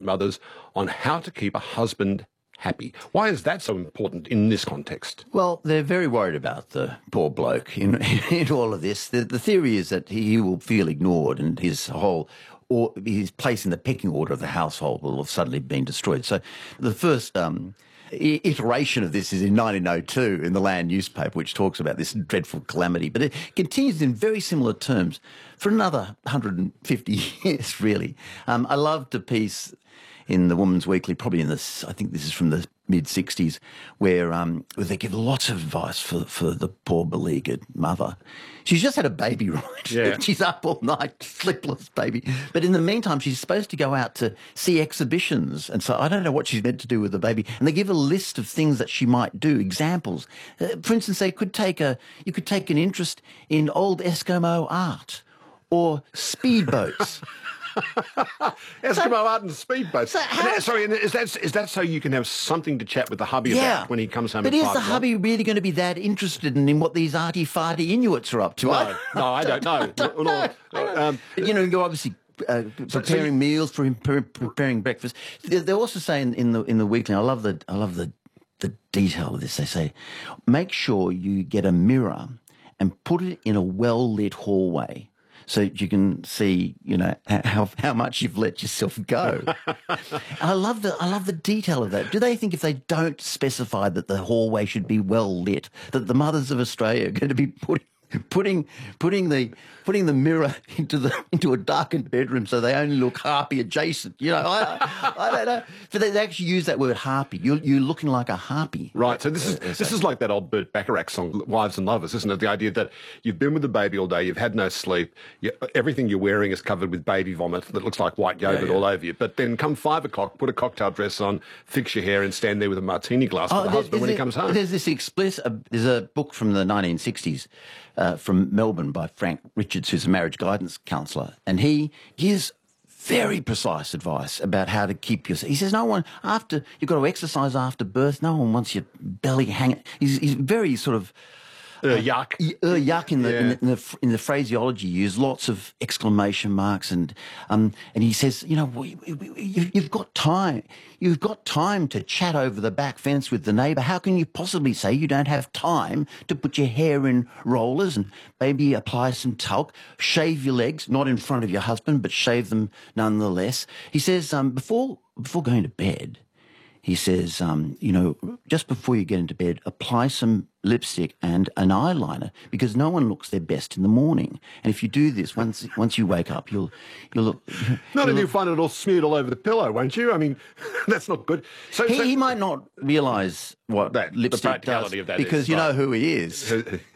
mothers on how to keep a husband happy. Why is that so important in this context? Well, they're very worried about the poor bloke in all of this. The theory is that he will feel ignored and his place in the pecking order of the household will have suddenly been destroyed. So the first iteration of this is in 1902 in the Land newspaper, which talks about this dreadful calamity. But it continues in very similar terms for another 150 years, really. I loved a piece in the Woman's Weekly, probably I think this is from the mid-60s, where they give lots of advice for the poor beleaguered mother. She's just had a baby, right? Yeah. She's up all night, sleepless baby. But in the meantime, she's supposed to go out to see exhibitions. And so I don't know what she's meant to do with the baby. And they give a list of things that she might do, examples. For instance, you could take an interest in old Eskimo art or speedboats. Eskimo art and speedboats. Is that so you can have something to chat with the hubby about when he comes home? But at is 5 the o'clock? hubby really going to be that interested in what these arty-farty Inuits are up to? No, I don't know. You're obviously preparing meals for him, preparing breakfast. They also say in the weekly, I love the detail of this. They say, make sure you get a mirror and put it in a well-lit hallway, so you can see, how much you've let yourself go. And I love the detail of that. Do they think if they don't specify that the hallway should be well lit, that the mothers of Australia are going to be putting the mirror into a darkened bedroom so they only look harpy adjacent? I don't know. But they actually use that word harpy. You're looking like a harpy. Right. So this is like that old Burt Bacharach song, Wives and Lovers, isn't it? The idea that you've been with the baby all day, you've had no sleep, everything you're wearing is covered with baby vomit that looks like white yogurt all over you. But then come 5 o'clock, put a cocktail dress on, fix your hair, and stand there with a martini glass for the husband when he comes home. There's this there's a book from the 1960s from Melbourne by Frank Richards, who's a marriage guidance counsellor, and he gives very precise advice about how to keep yourself. He says, you've got to exercise after birth. No one wants your belly hanging. He's very sort of yuck. Yuck in the phraseology. Use lots of exclamation marks and he says, you've got time. You've got time to chat over the back fence with the neighbour. How can you possibly say you don't have time to put your hair in rollers and maybe apply some talc, shave your legs, not in front of your husband, but shave them nonetheless? He says, before going to bed, he says, just before you get into bed, apply some lipstick and an eyeliner, because no one looks their best in the morning. And if you do this, once you wake up, you'll look... Not if you find it all smeared all over the pillow, won't you? I mean, that's not good. So he might not realise what lipstick does, of that because is, you know who he is.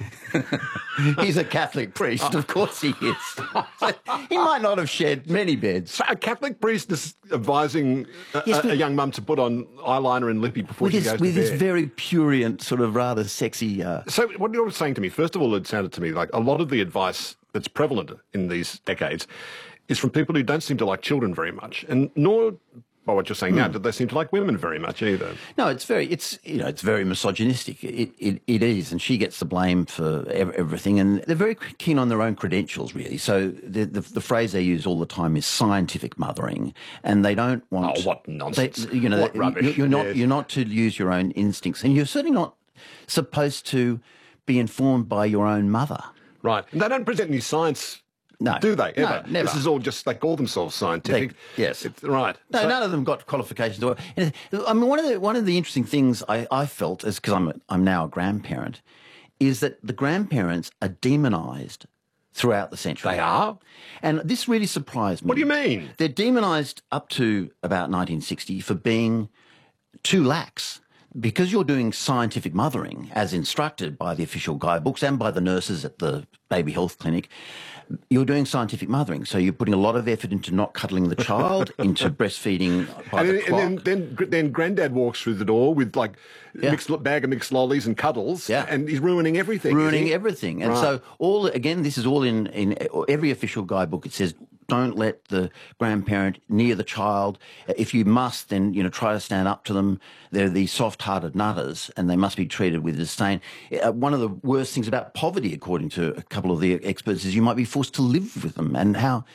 He's a Catholic priest, of course he is. So he might not have shed many beds. So a Catholic priest is advising a young mum to put on eyeliner and lippy before she goes to bed. With this very purient, sort of rather sexy... So what you're saying to me, first of all, it sounded to me like a lot of the advice that's prevalent in these decades is from people who don't seem to like children very much, and nor, by what you're saying now, do they seem to like women very much either. No, it's very misogynistic. It is, and she gets the blame for everything, and they're very keen on their own credentials, really. So the phrase they use all the time is scientific mothering, and they don't want... Oh, what nonsense. What rubbish. You're not to use your own instincts, and you're certainly not supposed to be informed by your own mother. Right. And they don't present any science, do they, ever? No, never. This is all just, they call themselves scientific. Yes. Right. No, none of them got qualifications. I mean, one of the interesting things I felt, is because I'm now a grandparent, is that the grandparents are demonised throughout the century. They are? And this really surprised me. What do you mean? They're demonised up to about 1960 for being too lax. Because you're doing scientific mothering, as instructed by the official guidebooks and by the nurses at the baby health clinic, you're doing scientific mothering. So you're putting a lot of effort into not cuddling the child, into breastfeeding by the clock. And then Granddad walks through the door with like bag of mixed lollies and cuddles, and he's ruining everything. Everything. And so this is all in every official guidebook. It says, don't let the grandparent near the child. If you must, then try to stand up to them. They're these soft-hearted nutters, and they must be treated with disdain. One of the worst things about poverty, according to a couple of the experts, is you might be forced to live with them, and how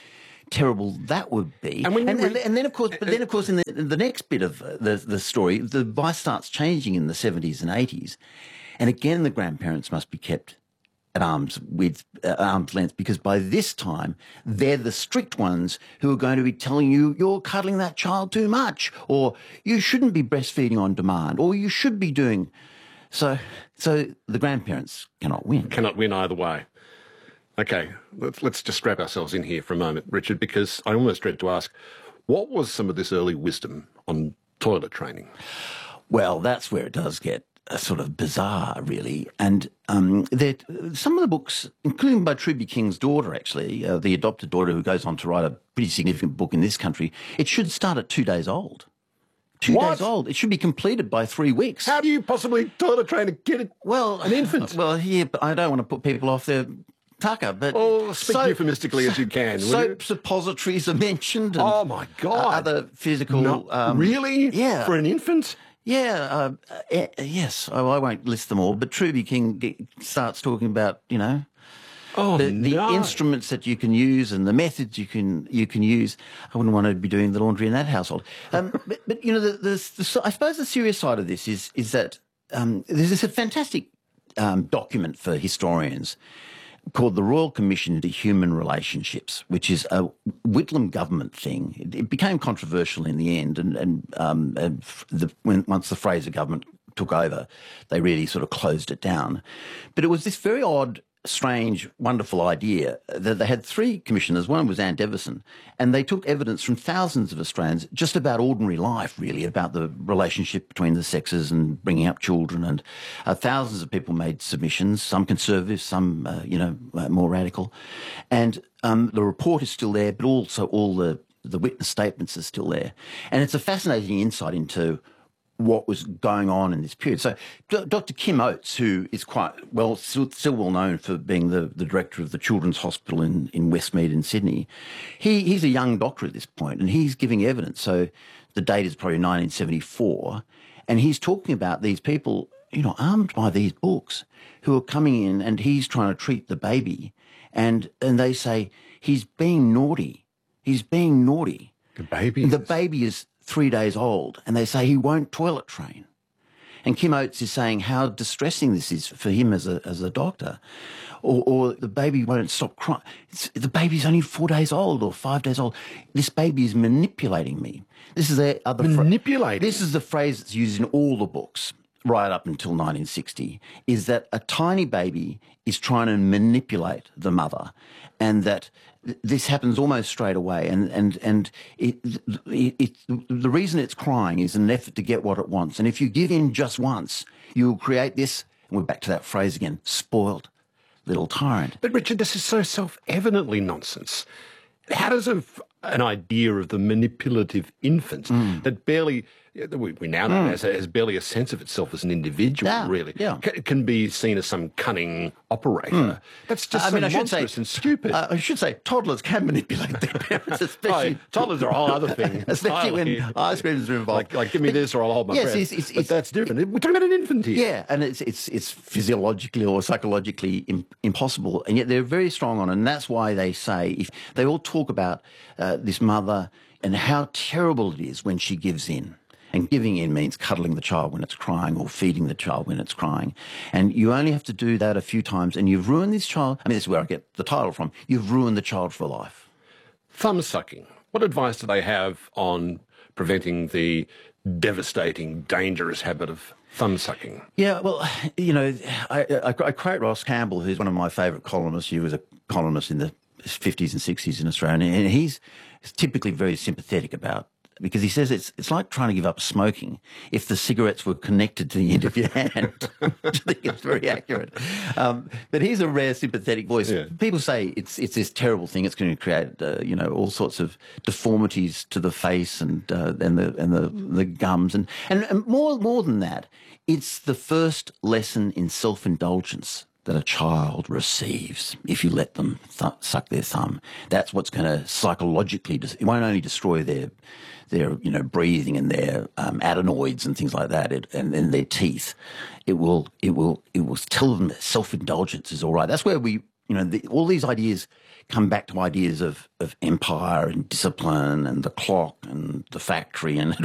terrible that would be. And when you and then of course, in the next bit of the story, the advice starts changing in the 70s and 80s, and again the grandparents must be kept at arm's length, because by this time they're the strict ones who are going to be telling you you're cuddling that child too much, or you shouldn't be breastfeeding on demand, or you should be doing. So the grandparents cannot win. Cannot win either way. Okay, let's just strap ourselves in here for a moment, Richard, because I almost dread to ask, what was some of this early wisdom on toilet training? Well, that's where it does get sort of bizarre, really. And some of the books, including by Truby King's daughter, actually, the adopted daughter who goes on to write a pretty significant book in this country, it should start at 2 days old. 2 days old. It should be completed by 3 weeks. How do you possibly toilet train a kid? An infant? Well, yeah, but I don't want to put people off their tucker, but speak euphemistically as you can. Soap suppositories are mentioned. And, oh my God! Other physical. Really? Yeah. For an infant? Yeah. Yes. I won't list them all, but Truby King starts talking about the instruments that you can use and the methods you can use. I wouldn't want to be doing the laundry in that household. But I suppose the serious side of this is that there's this fantastic document for historians called the Royal Commission into Human Relationships, which is a Whitlam government thing. It became controversial in the end, once the Fraser government took over, they really sort of closed it down. But it was this very odd, strange, wonderful idea that they had 3 commissioners. One was Anne Deveson, and they took evidence from thousands of Australians just about ordinary life, really, about the relationship between the sexes and bringing up children. And thousands of people made submissions, some conservative, some, more radical. And the report is still there, but also all the witness statements are still there. And it's a fascinating insight into what was going on in this period. So Dr. Kim Oates, who is still well known for being the director of the Children's Hospital in Westmead in Sydney, he's a young doctor at this point, and he's giving evidence. So the date is probably 1974, and he's talking about these people, armed by these books, who are coming in, and he's trying to treat the baby, and they say, he's being naughty. He's being naughty. The baby is 3 days old, and they say he won't toilet train. And Kim Oates is saying how distressing this is for him as a doctor. Or the baby won't stop crying. The baby's only 4 days old or 5 days old. This baby is manipulating me. This is the other manipulating. This is the phrase that's used in all the books right up until 1960, is that a tiny baby is trying to manipulate the mother, and that this happens almost straight away. And the reason it's crying is an effort to get what it wants. And if you give in just once, you'll create this, and we're back to that phrase again, spoiled little tyrant. But Richard, this is so self-evidently nonsense. How does an idea of the manipulative infant that barely, we now know has barely a sense of itself as an individual, really, can be seen as some cunning operator? That's just monstrous and stupid. I should say toddlers can manipulate their parents, especially. Toddlers are a whole other thing. Especially when ice creams are involved. Like give me this or I'll hold my breath. But that's different. We're talking about an infant here. Yeah, and it's physiologically or psychologically impossible, and yet they're very strong on it. And that's why they say, if they all talk about this mother and how terrible it is when she gives in. And giving in means cuddling the child when it's crying or feeding the child when it's crying. And you only have to do that a few times, and you've ruined this child. I mean, this is where I get the title from. You've ruined the child for life. Thumb sucking. What advice do they have on preventing the devastating, dangerous habit of thumb sucking? Yeah, well, I quote Ross Campbell, who's one of my favourite columnists. He was a columnist in the 50s and 60s in Australia, and he's typically very sympathetic about, because he says it's like trying to give up smoking if the cigarettes were connected to the end of your hand. I think it's very accurate. But he's a rare sympathetic voice. Yeah. People say it's this terrible thing. It's going to create all sorts of deformities to the face and the gums and more than that, it's the first lesson in self-indulgence that a child receives if you let them suck their thumb. That's what's going to psychologically, it won't only destroy their breathing and their adenoids and things like that, and their teeth. It will tell them that self-indulgence is all right. That's where we You know, all these ideas come back to ideas of empire and discipline and the clock and the factory, and